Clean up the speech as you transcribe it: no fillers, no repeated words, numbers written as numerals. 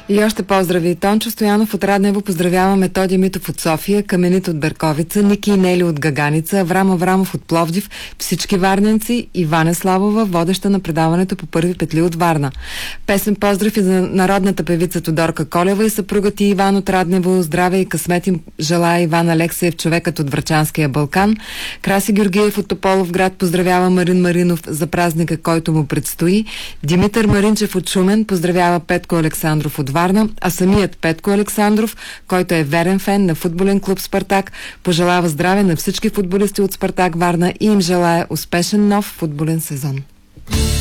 И още поздрави. Тончо Стоянов от Раднево поздравява Методий Митов от София, Каменит от Берковица, Ники и Нели от Гаганица, Аврам Аврамов от Пловдив, всички варненци и Ваня Славова, водеща на предаването по първи петли от Варна. Песен поздрав и за народната певица Тодорка Колева и съпругът ти Иван от Раднево. Здраве и късмет им желая Иван Алексиев, човекът от Врачанския Балкан. Краси Георгиев от Тополовград поздравява Марин Маринов за празника, който му предстои. Димитър Маринчев от Шумен поздравява Петко Александров от Варна, а самият Петко Александров, който е верен фен на футболен клуб Спартак, пожелава здраве на всички футболисти от Спартак Варна и им желая успешен нов футболен сезон.